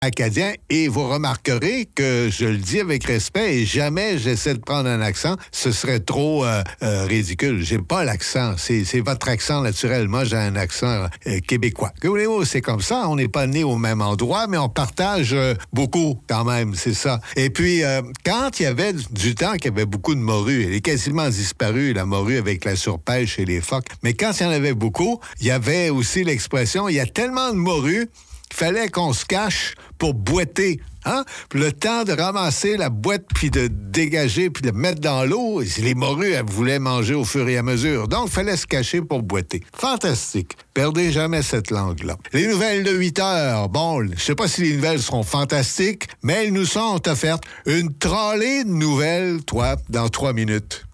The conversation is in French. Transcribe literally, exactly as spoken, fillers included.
acadien, et vous remarquerez que je le dis avec respect et jamais j'essaie de prendre un accent. Ce serait trop euh, euh, ridicule. J'ai pas l'accent. C'est, c'est votre accent naturel. Moi, j'ai un accent euh, québécois. Que voulez-vous? C'est comme ça. On n'est pas nés au même endroit, mais on partage euh, beaucoup quand même. C'est ça. Et puis, euh, quand il y avait du temps qu'il y avait beaucoup de morues, elle est quasiment disparue, la morue, avec la surpêche et les phoques. Mais quand il y en avait beaucoup, il y avait aussi l'expression, il y a tellement de morues, il fallait qu'on se cache pour boiter. Hein? Le temps de ramasser la boîte, puis de dégager, puis de mettre dans l'eau, les morues, elles voulaient manger au fur et à mesure. Donc, il fallait se cacher pour boiter. Fantastique. Perdez jamais cette langue-là. Les nouvelles de huit heures. Bon, je sais pas si les nouvelles seront fantastiques, mais elles nous sont offertes. Une trolley de nouvelles, toi, dans trois minutes.